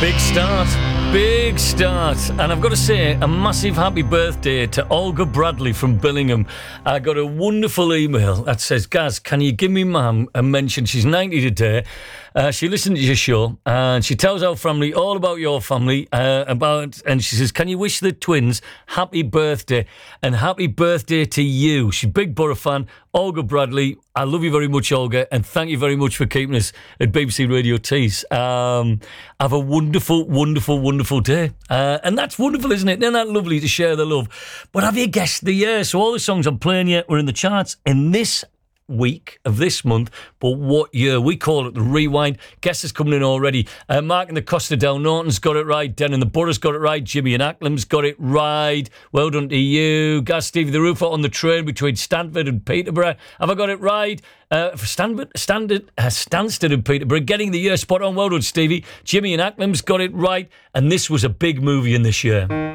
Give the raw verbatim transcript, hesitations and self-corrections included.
Big start, big start. And I've got to say, a massive happy birthday to Olga Bradley from Billingham. I got a wonderful email that says, Gaz, can you give me mum a mention? She's ninety today. Uh, she listened to your show and she tells our family all about your family, uh, about, and she says, can you wish the twins happy birthday and happy birthday to you? She's a big Borough fan. Olga Bradley, I love you very much, Olga, and thank you very much for keeping us at B B C Radio Tees. Um, have a wonderful, wonderful, wonderful day. Uh, and that's wonderful, isn't it? Isn't that lovely to share the love? But have you guessed the year? So all the songs I'm playing here were in the charts in this week of this month, but what year? We call it the Rewind. Guess is coming in already. Uh, Mark and the Costa Del Norton's got it right. Den and the Borough's got it right. Jimmy and Acklam's got it right. Well done to you. Gaz, Stevie the Roofer on the train between Stanford and Peterborough. Have I got it right? Uh, for Stanford, Standard, uh, Stansted and Peterborough, getting the year spot on. Well done, Stevie. Jimmy and Acklam's got it right. And this was a big movie in this year.